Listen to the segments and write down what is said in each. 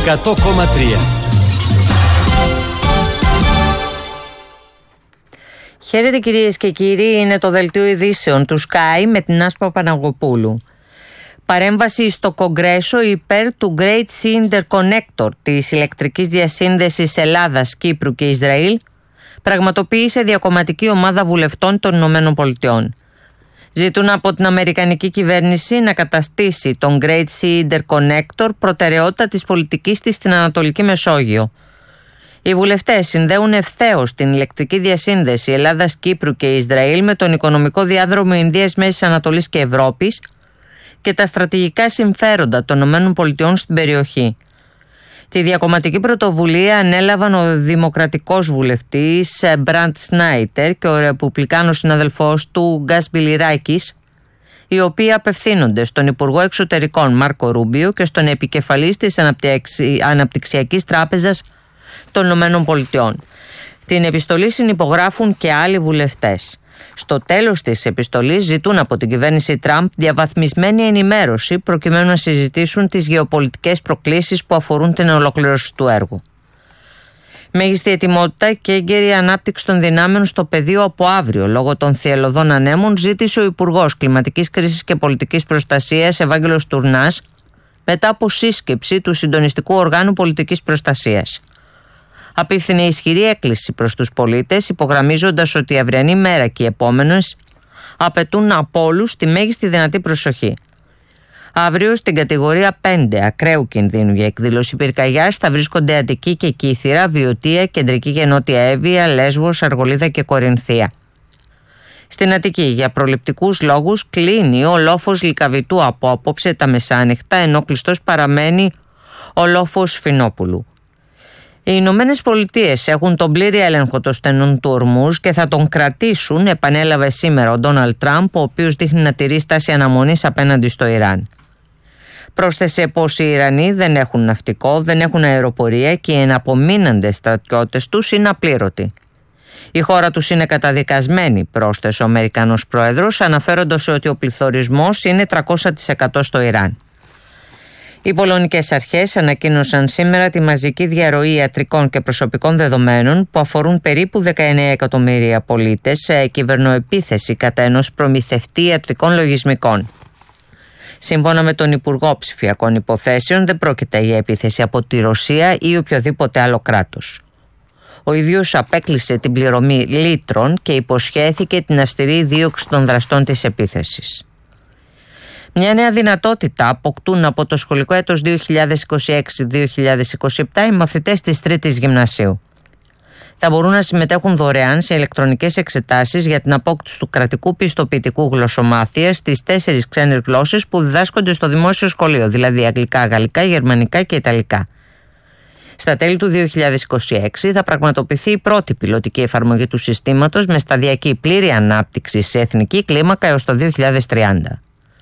100,3. Χαίρετε κυρίες και κύριοι, είναι το δελτίο ειδήσεων του Sky με την Άσπα Παναγοπούλου. Παρέμβαση στο Κογκρέσο υπέρ του Great Sea Interconnector της ηλεκτρικής διασύνδεσης Ελλάδας, Κύπρου και Ισραήλ πραγματοποίησε διακομματική ομάδα βουλευτών των Ηνωμένων Πολιτειών. Ζητούν από την Αμερικανική κυβέρνηση να καταστήσει τον Great Sea Interconnector προτεραιότητα της πολιτικής της στην Ανατολική Μεσόγειο. Οι βουλευτές συνδέουν ευθέως την ηλεκτρική διασύνδεση Ελλάδας, Κύπρου και Ισραήλ με τον οικονομικό διάδρομο Ινδίας, Μέσης Ανατολής και Ευρώπης και τα στρατηγικά συμφέροντα των ΗΠΑ στην περιοχή. Τη διακομματική πρωτοβουλία ανέλαβαν ο δημοκρατικός βουλευτής Μπραντ Σνάιτερ και ο ρεπουμπλικάνος συναδελφός του Γκας Μπιλιράκης, οι οποίοι απευθύνονται στον Υπουργό Εξωτερικών Μάρκο Ρούμπιο και στον επικεφαλής της Αναπτυξιακής Τράπεζας των Ηνωμένων Πολιτειών. Την επιστολή συνυπογράφουν και άλλοι βουλευτές. Στο τέλος της επιστολής ζητούν από την κυβέρνηση Τραμπ διαβαθμισμένη ενημέρωση προκειμένου να συζητήσουν τις γεωπολιτικές προκλήσεις που αφορούν την ολοκλήρωση του έργου. Μέγιστη ετοιμότητα και έγκαιρη ανάπτυξη των δυνάμεων στο πεδίο από αύριο λόγω των θυελλωδών ανέμων, ζήτησε ο Υπουργός Κλιματικής Κρίσης και Πολιτικής Προστασίας Ευάγγελος Τουρνάς μετά από σύσκεψη του Συντονιστικού Οργάνου Πολιτικής Προστασίας. Απίφθινε ισχυρή έκκληση προς τους πολίτες, υπογραμμίζοντας ότι η αυριανή μέρα και οι επόμενες απαιτούν από όλους τη μέγιστη δυνατή προσοχή. Αύριο στην κατηγορία 5 ακραίου κινδύνου για εκδήλωση πυρκαγιάς θα βρίσκονται Αττική και Κύθυρα, Βιωτία, Κεντρική και Νότια Εύβοια, Λέσβος, Αργολίδα και Κορινθία. Στην Αττική, για προληπτικούς λόγους, κλείνει ο λόφος Λυκαβητού από απόψε τα μεσάνυχτα, ενώ κλειστός παραμένει ο λόφος Φινόπουλου. Οι Ηνωμένες Πολιτείες έχουν τον πλήρη έλεγχο των στενών του Ορμούζ και θα τον κρατήσουν, επανέλαβε σήμερα ο Ντόναλντ Τραμπ, ο οποίος δείχνει να τηρεί στάση αναμονής απέναντι στο Ιράν. Πρόσθεσε πως οι Ιρανοί δεν έχουν ναυτικό, δεν έχουν αεροπορία και οι εναπομείναντες στρατιώτες τους είναι απλήρωτοι. Η χώρα τους είναι καταδικασμένη, πρόσθεσε ο Αμερικανός πρόεδρος, αναφέροντας ότι ο πληθωρισμός είναι 300% στο Ιράν. Οι πολωνικές αρχές ανακοίνωσαν σήμερα τη μαζική διαρροή ιατρικών και προσωπικών δεδομένων που αφορούν περίπου 19 εκατομμύρια πολίτες σε κυβερνοεπίθεση κατά ενός προμηθευτή ιατρικών λογισμικών. Σύμφωνα με τον Υπουργό Ψηφιακών Υποθέσεων, δεν πρόκειται για επίθεση από τη Ρωσία ή οποιοδήποτε άλλο κράτος. Ο ίδιος απέκλεισε την πληρωμή λίτρων και υποσχέθηκε την αυστηρή δίωξη των δραστών της επίθεσης. Μια νέα δυνατότητα αποκτούν από το σχολικό έτος 2026-2027 οι μαθητές της Τρίτης Γυμνασίου. Θα μπορούν να συμμετέχουν δωρεάν σε ηλεκτρονικές εξετάσεις για την απόκτηση του κρατικού πιστοποιητικού γλωσσομάθειας στις 4 ξένες γλώσσες που διδάσκονται στο δημόσιο σχολείο, δηλαδή αγγλικά, γαλλικά, γερμανικά και ιταλικά. Στα τέλη του 2026 θα πραγματοποιηθεί η πρώτη πιλωτική εφαρμογή του συστήματος με σταδιακή πλήρη ανάπτυξη σε εθνική κλίμακα έως το 2030.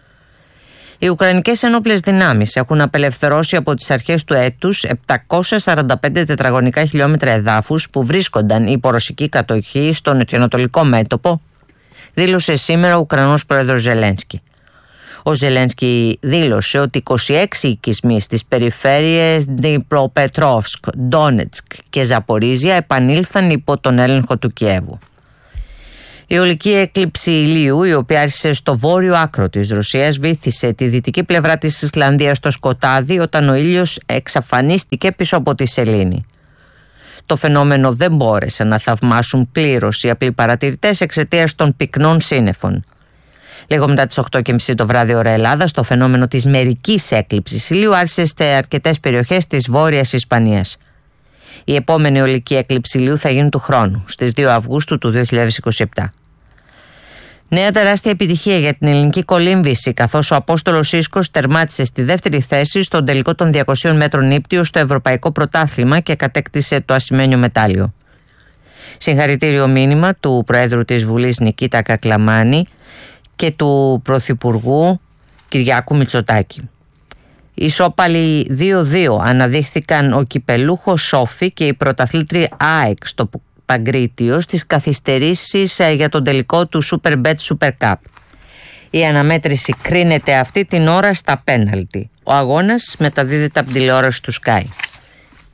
Οι Ουκρανικές ενόπλες δυνάμεις έχουν απελευθερώσει από τις αρχές του έτους 745 τετραγωνικά χιλιόμετρα εδάφους που βρίσκονταν υπό ρωσική κατοχή στο νοτιοανατολικό μέτωπο, δήλωσε σήμερα ο Ουκρανός πρόεδρος Ζελένσκι. Ο Ζελένσκι δήλωσε ότι 26 οικισμοί στις περιφέρειες Ντνιπροπετρόβσκ, Ντόνετσκ και Ζαπορίζια επανήλθαν υπό τον έλεγχο του Κιέβου. Η ολική έκλειψη ηλίου, η οποία άρχισε στο βόρειο άκρο της Ρωσίας, βύθισε τη δυτική πλευρά της Ισλανδίας στο σκοτάδι όταν ο ήλιος εξαφανίστηκε πίσω από τη σελήνη. Το φαινόμενο δεν μπόρεσε να θαυμάσουν πλήρως οι απλοί παρατηρητές εξαιτίας των πυκνών σύννεφων. Λίγο μετά τις 8:30 το βράδυ ώρα Ελλάδας, το φαινόμενο της μερικής έκλειψης ηλίου άρχισε σε αρκετές περιοχές της Βόρειας Ισπανίας. Η επόμενη ολική έκλειψη ηλίου θα γίνει του χρόνου, στις 2 Αυγούστου του 2027. Νέα τεράστια επιτυχία για την ελληνική κολύμβηση, καθώς ο Απόστολος Ίσκος τερμάτισε στη δεύτερη θέση στον τελικό των 200 μέτρων ύπτιο στο Ευρωπαϊκό Πρωτάθλημα και κατέκτησε το ασημένιο μετάλλιο. Συγχαρητήριο μήνυμα του Προέδρου της Βουλής Νικήτα Κακλαμάνη και του Πρωθυπουργού Κυριάκου Μητσοτάκη. Οι ισόπαλοι 2-2 αναδείχθηκαν ο κυπελούχος Σόφι και η πρωταθλήτρια ΑΕΚ στο Παγκρίτιο στις καθυστερήσεις για τον τελικό του Superbet Super Cup. Η αναμέτρηση κρίνεται αυτή την ώρα στα πέναλτι. Ο αγώνας μεταδίδεται από την τηλεόραση του Sky.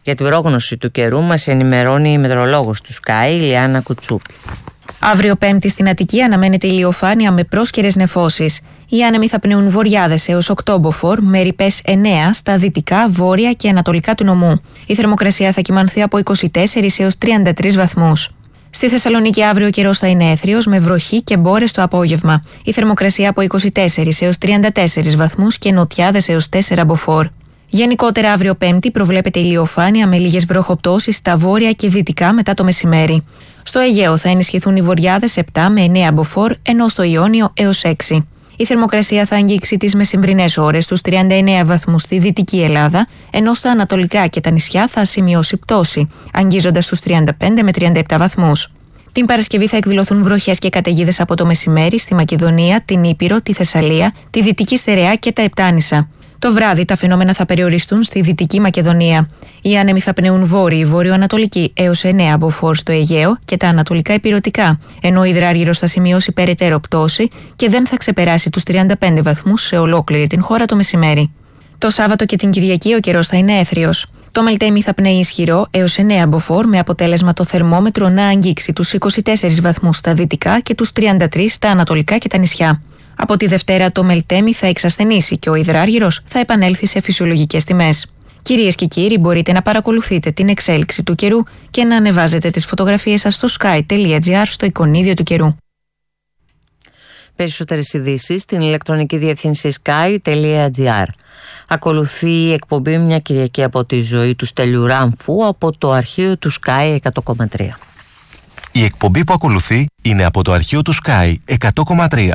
Για την πρόγνωση του καιρού μας ενημερώνει η μετεωρολόγος του Sky, η Λιάννα Κουτσούπη. Αύριο Πέμπτη στην Αττική αναμένεται ηλιοφάνεια με πρόσκαιρες νεφώσεις. Οι άνεμοι θα πνέουν βορειάδες έως 8 μποφόρ, με ρηπές 9 στα δυτικά, βόρεια και ανατολικά του νομού. Η θερμοκρασία θα κυμανθεί από 24 έως 33 βαθμούς. Στη Θεσσαλονίκη αύριο ο καιρός θα είναι έθριος με βροχή και μπόρες το απόγευμα. Η θερμοκρασία από 24 έως 34 βαθμούς και νοτιάδες έως 4 μποφόρ. Γενικότερα αύριο Πέμπτη προβλέπεται ηλιοφάνεια με λίγες βροχοπτώσεις στα βόρεια και δυτικά μετά το μεσημέρι. Στο Αιγαίο θα ενισχυθούν οι βορειάδες 7 με 9 μποφόρ, ενώ στο Ιόνιο έως 6. Η θερμοκρασία θα αγγίξει τις μεσημβρινές ώρες στους 39 βαθμούς στη Δυτική Ελλάδα, ενώ στα ανατολικά και τα νησιά θα σημειώσει πτώση, αγγίζοντας τους 35 με 37 βαθμούς. Την Παρασκευή θα εκδηλωθούν βροχές και καταιγίδες από το μεσημέρι στη Μακεδονία, την Ήπειρο, τη Θεσσαλία, τη Δυτική Στερεά και τα Επτάνησα. Το βράδυ τα φαινόμενα θα περιοριστούν στη Δυτική Μακεδονία. Οι άνεμοι θα πνέουν βόρειοι, βορειοανατολικοί έως 9 μποφόρ στο Αιγαίο και τα ανατολικά ηπειρωτικά, ενώ ο υδράργυρος θα σημειώσει περαιτέρω πτώση και δεν θα ξεπεράσει τους 35 βαθμούς σε ολόκληρη την χώρα το μεσημέρι. Το Σάββατο και την Κυριακή ο καιρός θα είναι έθριος. Το Μελτέμι θα πνέει ισχυρό έως 9 μποφόρ, με αποτέλεσμα το θερμόμετρο να αγγίξει τους 24 βαθμούς στα δυτικά και τους 33 στα ανατολικά και τα νησιά. Από τη Δευτέρα το Μελτέμι θα εξασθενήσει και ο υδράργυρος θα επανέλθει σε φυσιολογικές τιμές. Κυρίες και κύριοι, μπορείτε να παρακολουθείτε την εξέλιξη του καιρού και να ανεβάζετε τις φωτογραφίες σας στο sky.gr στο εικονίδιο του καιρού. Περισσότερες ειδήσεις στην ηλεκτρονική διεύθυνση sky.gr. Ακολουθεί η εκπομπή «Μια Κυριακή από τη ζωή» του Στέλιου Ράμφου από το αρχείο του Sky 100,3. Η εκπομπή που ακολουθεί είναι από το αρχείο του Sky 100,3.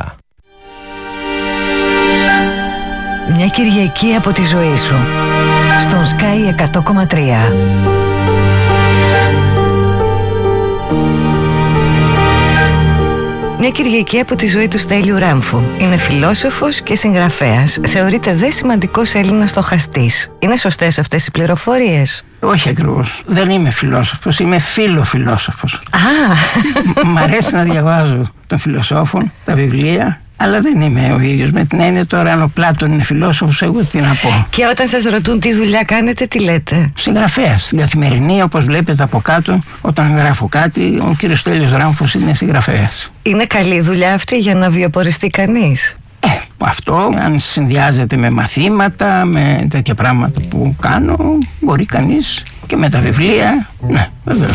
Μια Κυριακή από τη ζωή σου στον Sky 100,3. Μια Κυριακή από τη ζωή του Στέλιου Ράμφου. Είναι φιλόσοφος και συγγραφέας. Θεωρείται δε σημαντικός Έλληνας στοχαστής. Είναι σωστές αυτές οι πληροφορίες? Όχι ακριβώς. Δεν είμαι φιλόσοφος, είμαι φιλοφιλόσοφος. Μ' αρέσει να διαβάζω των φιλοσόφων, τα βιβλία, αλλά δεν είμαι ο ίδιος, με την έννοια τώρα αν ο Πλάτων είναι φιλόσοφος, εγώ τι να πω. Και όταν σας ρωτούν τι δουλειά κάνετε, τι λέτε? Συγγραφέας. Στην καθημερινή, όπως βλέπετε από κάτω, όταν γράφω κάτι, ο κύριος Στέλιος Ράμφος είναι συγγραφέας. Είναι καλή δουλειά αυτή για να βιοποριστεί κανείς? Αυτό, αν συνδυάζεται με μαθήματα, με τέτοια πράγματα που κάνω, μπορεί κανείς, και με τα βιβλία, ναι, βέβαια.